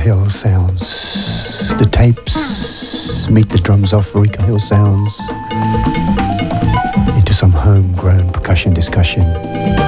Hill sounds. The tapes meet the drums off Rika Hill sounds into some homegrown percussion discussion.